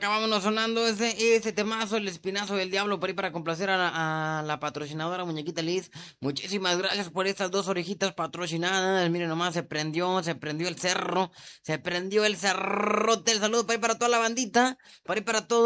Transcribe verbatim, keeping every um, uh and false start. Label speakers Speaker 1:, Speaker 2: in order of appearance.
Speaker 1: acabamos sonando ese, ese temazo, el espinazo del diablo, por ahí para complacer a la, a la patrocinadora Muñequita Liz. Muchísimas gracias por estas dos orejitas patrocinadas. Miren nomás, se prendió, se prendió el cerro, se prendió el cerrote. El saludo para ahí para toda la bandita, para ahí para todos.